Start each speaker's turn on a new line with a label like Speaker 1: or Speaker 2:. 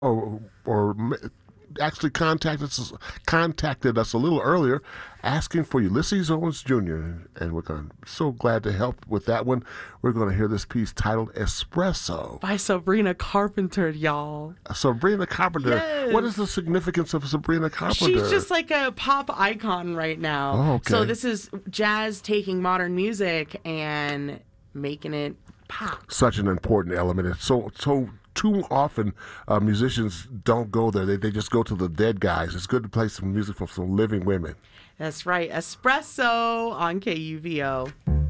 Speaker 1: or actually contacted us a little earlier asking for Ulysses Owens Jr. And we're so glad to help with that one. We're going to hear this piece titled Espresso
Speaker 2: by Sabrina Carpenter, y'all.
Speaker 1: Sabrina Carpenter.
Speaker 2: Yes.
Speaker 1: What is the significance of Sabrina Carpenter?
Speaker 2: She's just like a pop icon right now.
Speaker 1: Oh, okay.
Speaker 2: So this is jazz taking modern music and making it pop.
Speaker 1: Such an important element. It's so too often musicians don't go there. They just go to the dead guys. It's good to play some music from some living women.
Speaker 2: That's right. Espresso on KUVO.